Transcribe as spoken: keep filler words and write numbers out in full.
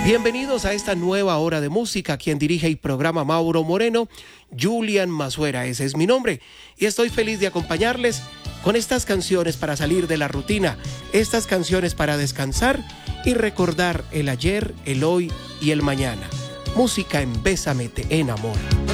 Bienvenidos a esta nueva hora de música. Quien dirige y programa Mauro Moreno, Julian Mazuera, ese es mi nombre. Y estoy feliz de acompañarles con estas canciones para salir de la rutina, estas canciones para descansar y recordar el ayer, el hoy y el mañana. Música en Bésame, te enamora.